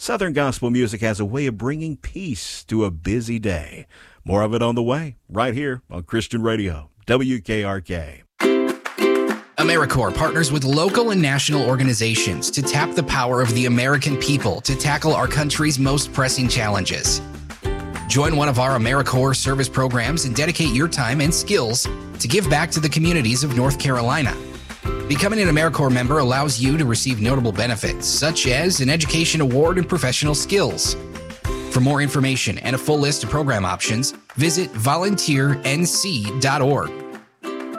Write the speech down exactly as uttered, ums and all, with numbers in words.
Southern gospel music has a way of bringing peace to a busy day. More of it on the way, right here on Christian Radio, W K R K. AmeriCorps partners with local and national organizations to tap the power of the American people to tackle our country's most pressing challenges. Join one of our AmeriCorps service programs and dedicate your time and skills to give back to the communities of North Carolina. Becoming an AmeriCorps member allows you to receive notable benefits, such as an education award and professional skills. For more information and a full list of program options, visit volunteer n c dot org.